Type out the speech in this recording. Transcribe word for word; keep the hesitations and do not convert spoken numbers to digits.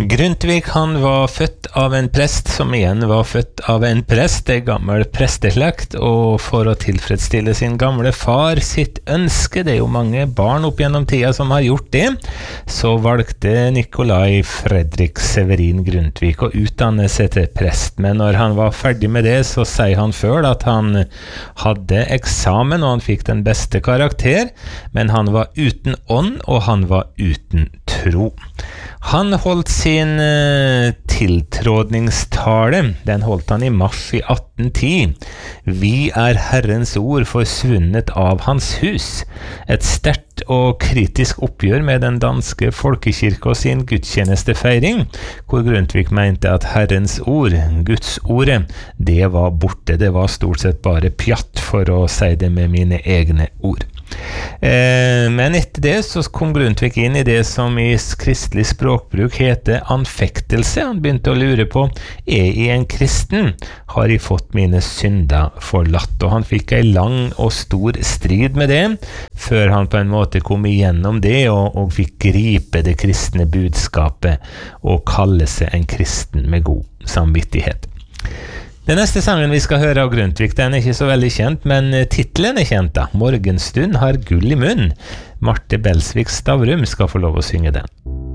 Grundtvig han var født av en prest som igjen var født av en prest, det gammel presteslekt, og for å tilfredsstille sin gamle far sitt ønske, det er jo mange barn opp gjennom tida som har gjort det, så valgte Nikolai Fredrik Severin Grundtvig å utdanne seg til prest, men når han var ferdig med det, så sier han selv at han hadde eksamen og han fikk den beste karakter, men han var uten ånd og han var uten tro. Han holdt sin uh, tiltrådningstale, den holdt han i mars i atten ti. Vi er Herrens ord forsvunnet av hans hus. Et sterkt og kritisk oppgjør med den danske folkekirke og sin gudstjenestefeiring, hvor Grundtvig mente at Herrens ord, Guds ordet, det var borte. Det var stort sett bare pjatt, for å si det med mine egne ord. Eh, men etter det så kom Grundtvig inn i det som i kristelig språkbruk heter anfektelse. Han begynte å lure på, er jeg en kristen? Har jeg fått mine synder forlatt? Og han fikk en lang og stor strid med det, før han på en måte kom igjennom det og, og fikk gripe det kristne budskapet og kalle seg en kristen med god samvittighet. Den neste sangen vi skal høre av Grundtvig, den er ikke så veldig kjent, men titlen er kjent da. Morgenstund har gull i munn. Marte Belsvik Stavrum skal få lov å synge den.